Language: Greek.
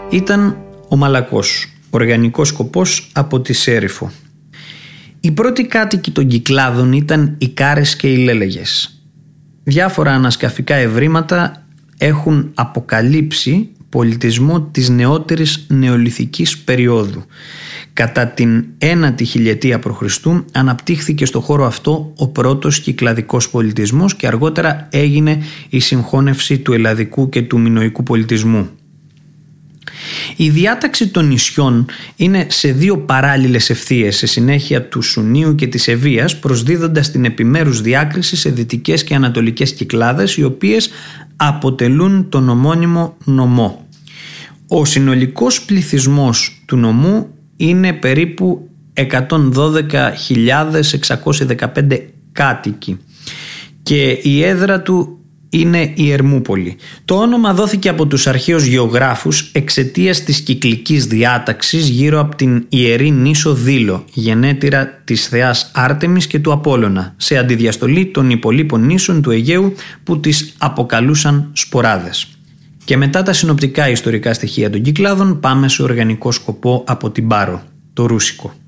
ήταν ο Μαλακός, οργανικός σκοπός από τη Σέριφο. Οι πρώτοι κάτοικοι των Κυκλάδων ήταν οι Κάρες και οι Λέλεγες. Διάφορα ανασκαφικά ευρήματα έχουν αποκαλύψει πολιτισμό της νεότερης νεολιθικής περίοδου. Κατά την 1η χιλιετία π.Χ. αναπτύχθηκε στο χώρο αυτό ο πρώτος κυκλαδικός πολιτισμός και αργότερα έγινε η συγχώνευση του ελλαδικού και του μινωικού πολιτισμού. Η διάταξη των νησιών είναι σε δύο παράλληλες ευθείες σε συνέχεια του Σουνίου και της Ευβοίας, προσδίδοντας την επιμέρους διάκριση σε δυτικές και ανατολικές Κυκλάδες, οι οποίες αποτελούν τον ομώνυμο νομό. Ο συνολικός πληθυσμός του νομού είναι περίπου 112.615 κάτοικοι και η έδρα του είναι η Ερμούπολη. Το όνομα δόθηκε από τους αρχαίους γεωγράφους εξαιτίας της κυκλικής διάταξης γύρω από την ιερή νήσο Δήλο, γενέτειρα της θεάς Άρτεμις και του Απόλλωνα, σε αντιδιαστολή των υπολείπων νήσων του Αιγαίου που τις αποκαλούσαν σποράδες. Και μετά τα συνοπτικά ιστορικά στοιχεία των Κυκλάδων πάμε σε οργανικό σκοπό από την Πάρο, το Ρούσικο.